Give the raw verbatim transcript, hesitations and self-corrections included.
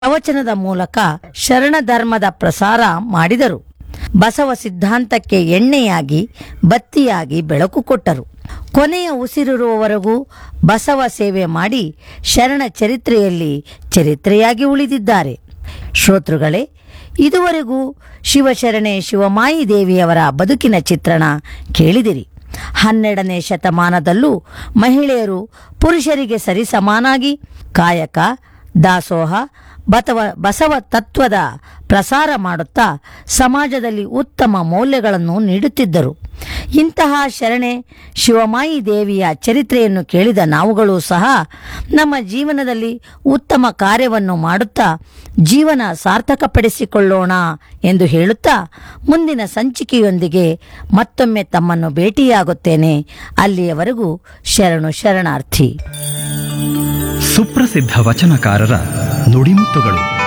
ಪ್ರವಚನದ ಮೂಲಕ ಶರಣ ಧರ್ಮದ ಪ್ರಸಾರ ಮಾಡಿದರು. ಬಸವ ಸಿದ್ಧಾಂತಕ್ಕೆ ಎಣ್ಣೆಯಾಗಿ ಬತ್ತಿಯಾಗಿ ಬೆಳಕು ಕೊಟ್ಟರು. ಕೊನೆಯ ಉಸಿರಿರುವವರೆಗೂ ಬಸವ ಸೇವೆ ಮಾಡಿ ಶರಣ ಚರಿತ್ರೆಯಲ್ಲಿ ಚರಿತ್ರೆಯಾಗಿ ಉಳಿದಿದ್ದಾರೆ. ಶ್ರೋತೃಗಳೇ, ಇದುವರೆಗೂ ಶಿವಶರಣೆ ಶಿವಮಾಯಿ ದೇವಿಯವರ ಬದುಕಿನ ಚಿತ್ರಣ ಕೇಳಿದಿರಿ. ಹನ್ನೆರಡನೇ ಶತಮಾನದಲ್ಲೂ ಮಹಿಳೆಯರು ಪುರುಷರಿಗೆ ಸರಿಸಮಾನಾಗಿ ಕಾಯಕ, ದಾಸೋಹ, ಬಸವ ಬಸವ ತತ್ವದ ಪ್ರಸಾರ ಮಾಡುತ್ತಾ ಸಮಾಜದಲ್ಲಿ ಉತ್ತಮ ಮೌಲ್ಯಗಳನ್ನು ನೀಡುತ್ತಿದ್ದರು. ಇಂತಹ ಶರಣೆ ಶಿವಮಾಯಿ ದೇವಿಯ ಚರಿತ್ರೆಯನ್ನು ಕೇಳಿದ ನಾವುಗಳು ಸಹ ನಮ್ಮ ಜೀವನದಲ್ಲಿ ಉತ್ತಮ ಕಾರ್ಯವನ್ನು ಮಾಡುತ್ತಾ ಜೀವನ ಸಾರ್ಥಕಪಡಿಸಿಕೊಳ್ಳೋಣ ಎಂದು ಹೇಳುತ್ತಾ ಮುಂದಿನ ಸಂಚಿಕೆಯೊಂದಿಗೆ ಮತ್ತೊಮ್ಮೆ ತಮ್ಮನ್ನು ಭೇಟಿಯಾಗುತ್ತೇನೆ. ಅಲ್ಲಿಯವರೆಗೂ ಶರಣು ಶರಣಾರ್ಥಿ. ಸುಪ್ರಸಿದ್ಧ ವಚನಕಾರರ ನುಡಿಮುತ್ತುಗಳು.